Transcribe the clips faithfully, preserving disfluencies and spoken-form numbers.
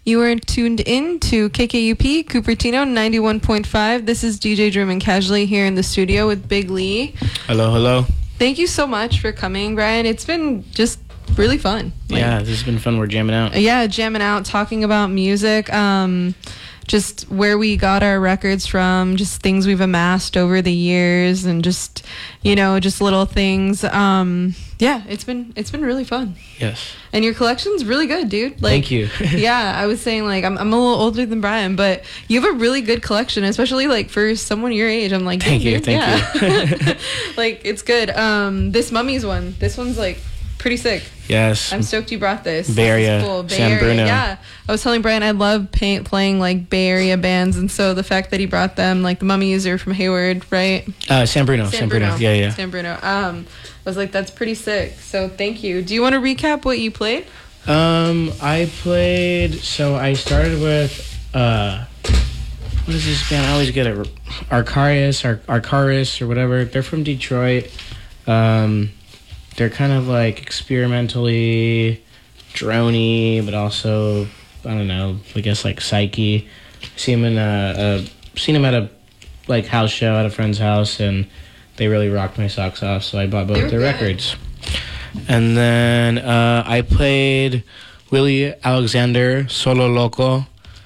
You are tuned in to K K U P, Cupertino, ninety-one point five. This is D J German Casually here in the studio with Big Lee. Hello, hello. Thank you so much for coming, Brian. It's been just really fun. Like, yeah, this has been fun. We're jamming out. Yeah, jamming out, talking about music. Um... just where we got our records from, just things we've amassed over the years, and just, you know, just little things. Um, yeah, it's been it's been really fun. Yes. And your collection's really good, dude. Like, thank you. Yeah, I was saying, like, I'm I'm a little older than Brian, but you have a really good collection, especially like for someone your age. I'm like, thank you, dude, thank yeah. you. Like, it's good. Um, this Mummies one, this one's like pretty sick. Yes. I'm stoked you brought this. Bay Area, this is cool. Bay San Area. Bruno. Yeah. I was telling Brian I love paint, playing like Bay Area bands, and so the fact that he brought them, like the Mummies are from Hayward, right? Uh, San Bruno. San, San Bruno. Bruno. Yeah, yeah. San Bruno. Um, I was like, that's pretty sick. So thank you. Do you want to recap what you played? Um, I played. So I started with uh, what is this band? I always get it. Arcarius, Ar- Arcaris, or whatever. They're from Detroit. Um. They're kind of like experimentally droney, but also, I don't know, I guess like psyche. See them in a, a seen them at a like house show at a friend's house, and they really rocked my socks off. So I bought both their good. records. And then uh, I played Willie Alexander, Solo Loco.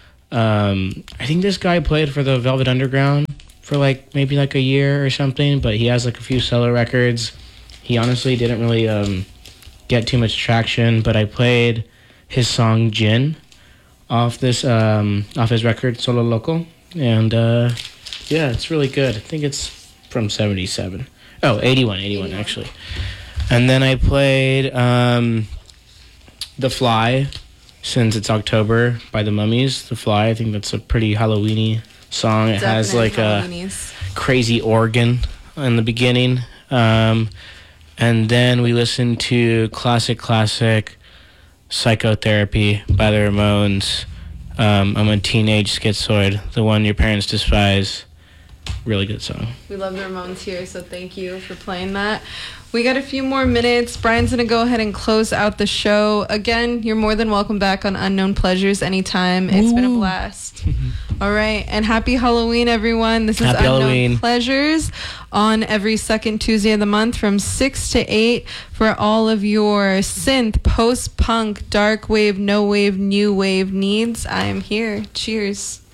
Um, I think this guy played for the Velvet Underground for like maybe like a year or something, but he has like a few solo records. He honestly didn't really um, get too much traction, but I played his song "Gin" off this um, off his record Solo Loco, and uh, yeah, it's really good. I think it's from seventy-seven. Oh, eighty-one, eighty-one actually. And then I played um, "The Fly," since it's October, by the Mummies. "The Fly," I think that's a pretty Halloween-y song. It has like a crazy organ in the beginning. Um, And then we listened to classic, classic Psychotherapy by the Ramones. Um, I'm a Teenage Schizoid, the one your parents despise. Really good song. We love the Ramones here, so thank you for playing that. We got a few more minutes. Brian's going to go ahead and close out the show. Again, you're more than welcome back on Unknown Pleasures anytime. It's Ooh. been a blast. All right. And happy Halloween, everyone. This is happy Unknown Halloween. Pleasures on every second Tuesday of the month from six to eight for all of your synth, post-punk, dark wave, no wave, new wave needs. I am here. Cheers.